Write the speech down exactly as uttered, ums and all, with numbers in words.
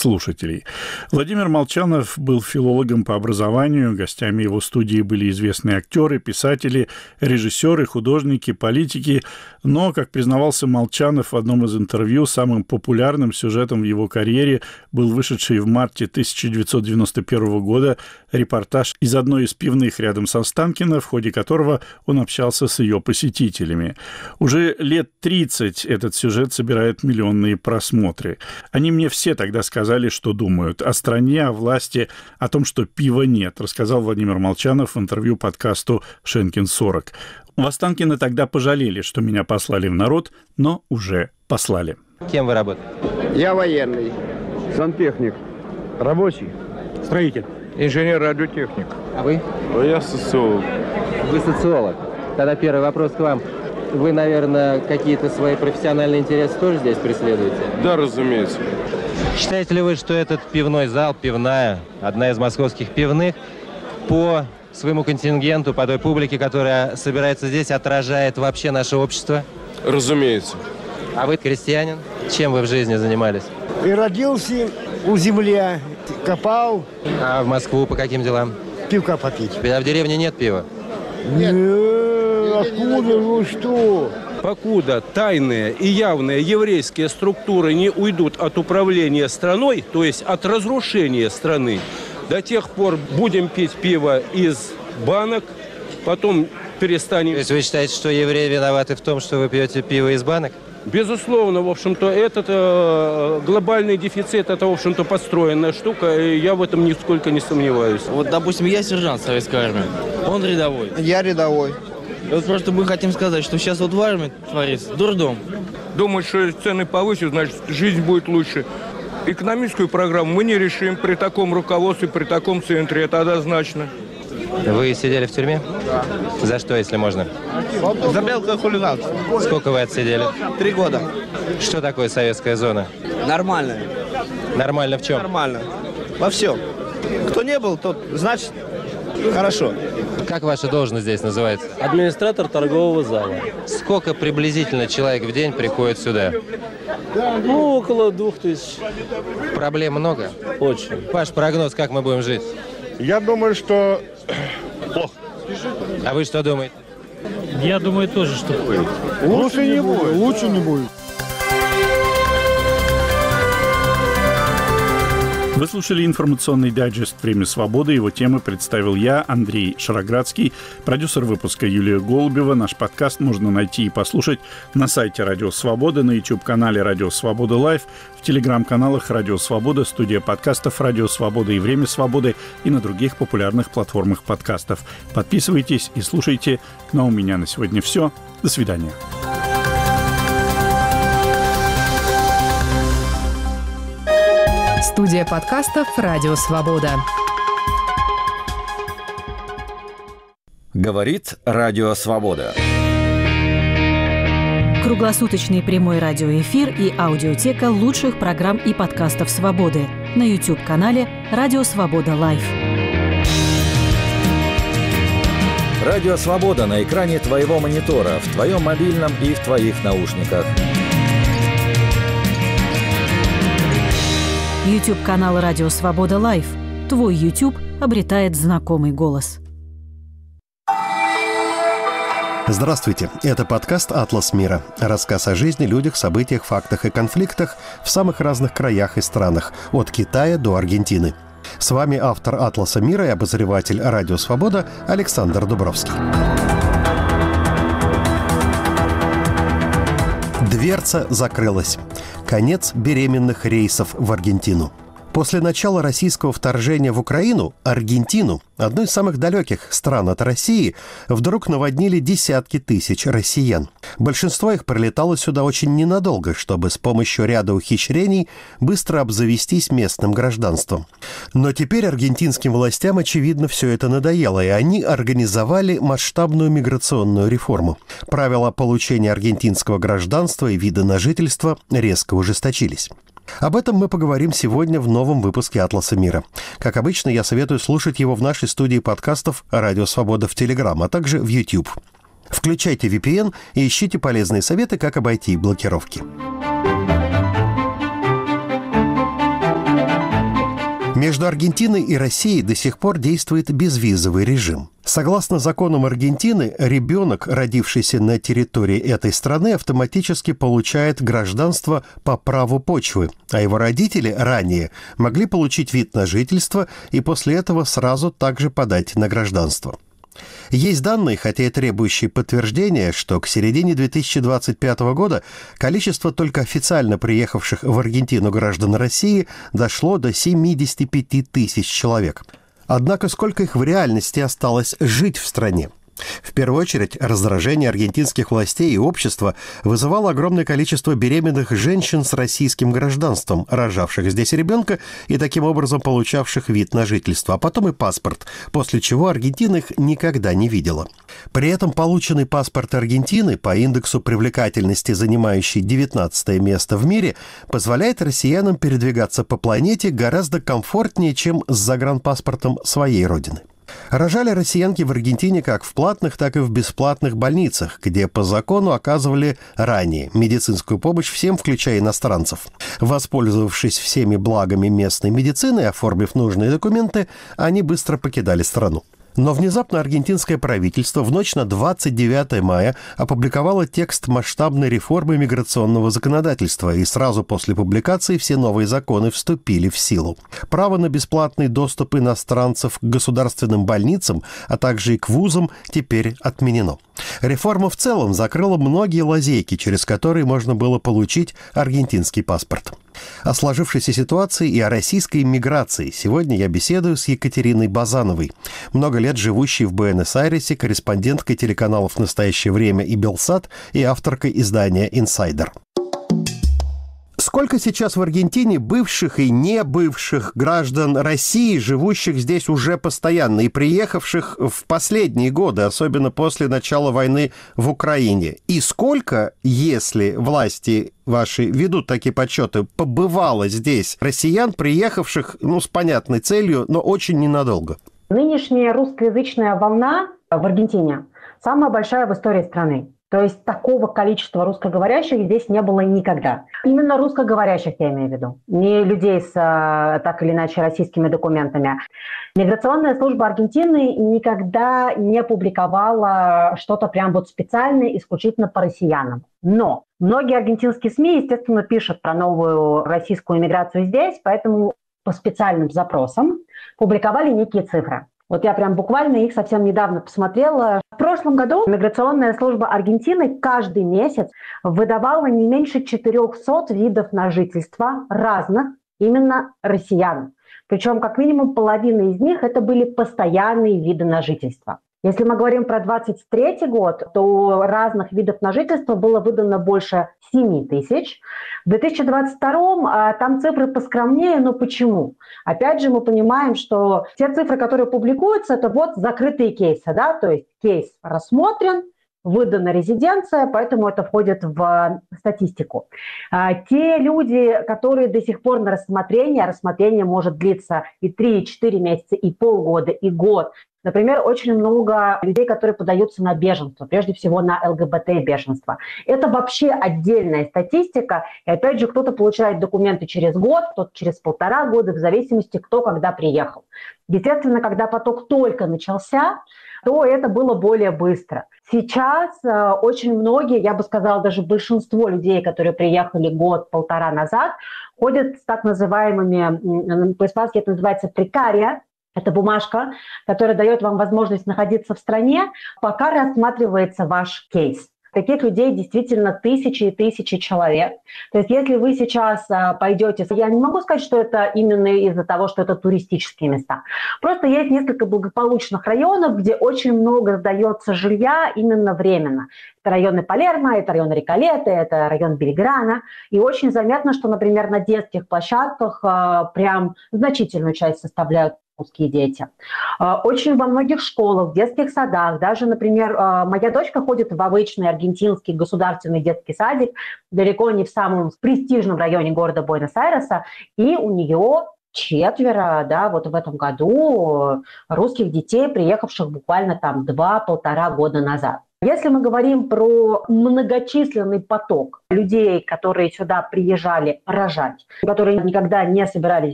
слушателей. Владимир Молчанов был филологом по образованию. Гостями его студии были известные актеры, писатели, режиссеры, художники, политики. Но, как признавался Молчанов в одном из интервью, самым популярным сюжетом в его карьере был вышедший в марте тысяча девятьсот девяносто первого года репортаж из одной из пивных рядом с Останкино, в ходе которого он общался с ее посетителями. Уже лет тридцать этот сюжет собирает миллионные просмотры. Они мне все тогда сказали, что думают о стране, о власти, о том, что пива нет, рассказал Владимир Молчанов в интервью подкасту «Шенкин сорок». В Останкино тогда пожалели, что меня послали в народ, но уже послали. Кем вы работаете? Я военный. Сантехник. Рабочий. Строитель. Инженер-радиотехник. А вы? А я социолог. Вы социолог. Тогда первый вопрос к вам. Вы, наверное, какие-то свои профессиональные интересы тоже здесь преследуете? Да, разумеется. Считаете ли вы, что этот пивной зал, пивная, одна из московских пивных, по своему контингенту, по той публике, которая собирается здесь, отражает вообще наше общество? Разумеется. А вы крестьянин? Чем вы в жизни занимались? И родился у земли, копал. А в Москву по каким делам? Пивка попить. А в деревне нет пива? Нет. Откуда, ну что? Покуда тайные и явные еврейские структуры не уйдут от управления страной, то есть от разрушения страны, до тех пор будем пить пиво из банок, потом перестанем... То есть вы считаете, что евреи виноваты в том, что вы пьете пиво из банок? Безусловно, в общем-то, этот э, глобальный дефицит, это, в общем-то, подстроенная штука, и я в этом нисколько не сомневаюсь. Вот, допустим, я сержант советской армии, он рядовой. Я рядовой. И вот просто мы хотим сказать, что сейчас вот в армии творится дурдом. Думают, что цены повысят, значит, жизнь будет лучше. Экономическую программу мы не решим при таком руководстве, при таком центре, это однозначно. Вы сидели в тюрьме? Да. За что, если можно? За мелкое хулиганство. Сколько вы отсидели? Три года. Что такое советская зона? Нормально. Нормально в чем? Нормально. Во всем. Кто не был, тот, значит, хорошо. Как ваша должность здесь называется? Администратор торгового зала. Сколько приблизительно человек в день приходит сюда? Ну, около двух тысяч. Проблем много? Очень. Ваш прогноз, как мы будем жить? Я думаю, что плохо. А вы что думаете? Я думаю тоже, что... Лучше не будет. Лучше не будет. Вы слушали информационный дайджест «Время свободы». Его темы представил я, Андрей Шароградский, продюсер выпуска Юлия Голубева. Наш подкаст можно найти и послушать на сайте «Радио Свобода», на YouTube-канале «Радио Свобода Лайв», в телеграм-каналах «Радио Свобода», студия подкастов «Радио Свобода» и «Время свободы» и на других популярных платформах подкастов. Подписывайтесь и слушайте. Ну а у меня на сегодня все. До свидания. Студия подкастов «Радио Свобода». Говорит Радио Свобода. Круглосуточный прямой радиоэфир и аудиотека лучших программ и подкастов «Свободы» на YouTube-канале «Радио Свобода Лайв». Радио Свобода на экране твоего монитора, в твоем мобильном и в твоих наушниках. YouTube-канал «Радио Свобода Лайв». Твой YouTube обретает знакомый голос. Здравствуйте. Это подкаст «Атлас мира». Рассказ о жизни, людях, событиях, фактах и конфликтах в самых разных краях и странах, от Китая до Аргентины. С вами автор «Атласа мира» и обозреватель «Радио Свобода» Александр Дубровский. Дверца закрылась. Конец беременных рейсов в Аргентину. После начала российского вторжения в Украину Аргентину, одну из самых далеких стран от России, вдруг наводнили десятки тысяч россиян. Большинство их прилетало сюда очень ненадолго, чтобы с помощью ряда ухищрений быстро обзавестись местным гражданством. Но теперь аргентинским властям, очевидно, все это надоело, и они организовали масштабную миграционную реформу. Правила получения аргентинского гражданства и вида на жительство резко ужесточились. Об этом мы поговорим сегодня в новом выпуске «Атласа мира». Как обычно, я советую слушать его в нашей студии подкастов «Радио Свобода» в Телеграм, а также в YouTube. Включайте ви пи эн и ищите полезные советы, как обойти блокировки. Между Аргентиной и Россией до сих пор действует безвизовый режим. Согласно законам Аргентины, ребенок, родившийся на территории этой страны, автоматически получает гражданство по праву почвы, а его родители ранее могли получить вид на жительство и после этого сразу также подать на гражданство. Есть данные, хотя и требующие подтверждения, что к середине две тысячи двадцать пятого года количество только официально приехавших в Аргентину граждан России дошло до семьдесят пять тысяч человек. Однако сколько их в реальности осталось жить в стране? В первую очередь, раздражение аргентинских властей и общества вызывало огромное количество беременных женщин с российским гражданством, рожавших здесь ребенка и таким образом получавших вид на жительство, а потом и паспорт, после чего Аргентина их никогда не видела. При этом полученный паспорт Аргентины, по индексу привлекательности занимающий девятнадцатое место в мире, позволяет россиянам передвигаться по планете гораздо комфортнее, чем с загранпаспортом своей родины. Рожали россиянки в Аргентине как в платных, так и в бесплатных больницах, где по закону оказывали ранее медицинскую помощь всем, включая иностранцев. Воспользовавшись всеми благами местной медицины и оформив нужные документы, они быстро покидали страну. Но внезапно аргентинское правительство в ночь на двадцать девятое мая опубликовало текст масштабной реформы миграционного законодательства, и сразу после публикации все новые законы вступили в силу. Право на бесплатный доступ иностранцев к государственным больницам, а также и к вузам теперь отменено. Реформа в целом закрыла многие лазейки, через которые можно было получить аргентинский паспорт. О сложившейся ситуации и о российской миграции сегодня я беседую с Екатериной Базановой, много лет живущей в Буэнос-Айресе, корреспонденткой телеканалов «Настоящее время» и «Белсат» и авторкой издания «Инсайдер». Сколько сейчас в Аргентине бывших и не бывших граждан России, живущих здесь уже постоянно и приехавших в последние годы, особенно после начала войны в Украине? И сколько, если власти ваши ведут такие подсчеты, побывало здесь россиян, приехавших, ну, с понятной целью, но очень ненадолго? Нынешняя русскоязычная волна в Аргентине самая большая в истории страны. То есть такого количества русскоговорящих здесь не было никогда. Именно русскоговорящих я имею в виду, не людей с так или иначе российскими документами. Миграционная служба Аргентины никогда не публиковала что-то прям вот специальное, исключительно по россиянам. Но многие аргентинские СМИ, естественно, пишут про новую российскую иммиграцию здесь, поэтому по специальным запросам публиковали некие цифры. Вот я прям буквально их совсем недавно посмотрела. В прошлом году миграционная служба Аргентины каждый месяц выдавала не меньше четырехсот видов на жительство разных, именно россиян. Причем как минимум половина из них это были постоянные виды на жительство. Если мы говорим про двадцать третий год, то разных видов на жительство было выдано больше семи тысяч. В две тысячи двадцать втором там цифры поскромнее, но почему? Опять же, мы понимаем, что те цифры, которые публикуются, это вот закрытые кейсы, да, то есть кейс рассмотрен, выдана резиденция, поэтому это входит в статистику. Те люди, которые до сих пор на рассмотрении, а рассмотрение может длиться и три, и четыре месяца, и полгода, и год. Например, очень много людей, которые подаются на беженство, прежде всего на ЛГБТ-беженство. Это вообще отдельная статистика. И опять же, кто-то получает документы через год, кто-то через полтора года, в зависимости, кто когда приехал. Естественно, когда поток только начался, то это было более быстро. Сейчас э, очень многие, я бы сказала, даже большинство людей, которые приехали год-полтора назад, ходят с так называемыми, по-испански это называется прекария. Это бумажка, которая дает вам возможность находиться в стране, пока рассматривается ваш кейс. Таких людей действительно тысячи и тысячи человек. То есть если вы сейчас а, пойдете... Я не могу сказать, что это именно из-за того, что это туристические места. Просто есть несколько благополучных районов, где очень много сдается жилья именно временно. Это районы Палермо, это район Реколеты, это район Белиграна. И очень заметно, что, например, на детских площадках а, прям значительную часть составляют русские дети. Очень во многих школах, в детских садах, даже, например, моя дочка ходит в обычный аргентинский государственный детский садик, далеко не в самом престижном районе города Буэнос-Айреса, и у нее четверо, да, вот в этом году русских детей, приехавших буквально там два-полтора года назад. Если мы говорим про многочисленный поток людей, которые сюда приезжали рожать, которые никогда не собирались